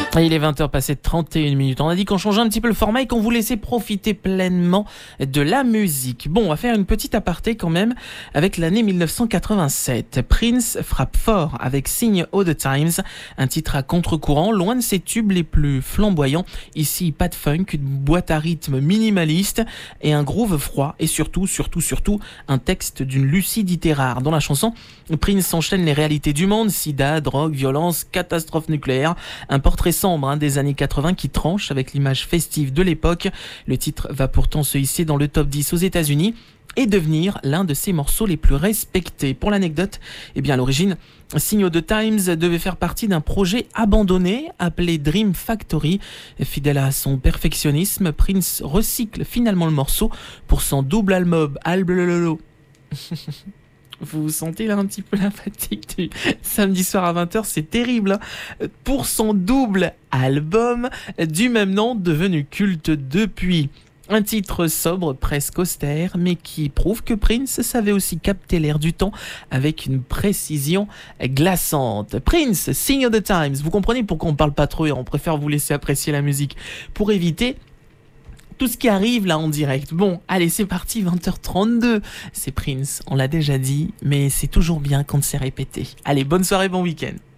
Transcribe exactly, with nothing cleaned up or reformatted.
Il est vingt heures passées de trente et une minutes. On a dit qu'on changeait un petit peu le format et qu'on vous laissait profiter pleinement de la musique. Bon, on va faire une petite aparté quand même avec l'année mille neuf cent quatre-vingt-sept. Prince frappe fort avec Sing All the Times, un titre à contre-courant, loin de ses tubes les plus flamboyants. Ici, pas de funk, une boîte à rythme minimaliste et un groove froid et surtout, surtout, surtout, un texte d'une lucidité rare. Dans la chanson, Prince enchaîne les réalités du monde, sida, drogue, violence, catastrophe nucléaire, un portrait sombre hein, des années quatre-vingts qui tranche avec l'image festive de l'époque. Le titre va pourtant se hisser dans le top dix aux États-Unis et devenir l'un de ses morceaux les plus respectés. Pour l'anecdote, eh bien à l'origine, Sing All the Times devait faire partie d'un projet abandonné appelé Dream Factory. Fidèle à son perfectionnisme, Prince recycle finalement le morceau pour son double album Alblololo. Vous vous sentez là un petit peu la fatigue du samedi soir à vingt heures, c'est terrible hein. Pour son double album du même nom, devenu culte depuis. Un titre sobre, presque austère, mais qui prouve que Prince savait aussi capter l'air du temps avec une précision glaçante. Prince, Sing All the Times. Vous comprenez pourquoi on parle pas trop et on préfère vous laisser apprécier la musique pour éviter tout ce qui arrive là en direct. Bon, allez, c'est parti, vingt heures trente-deux. C'est Prince, on l'a déjà dit, mais c'est toujours bien quand c'est répété. Allez, bonne soirée, bon week-end.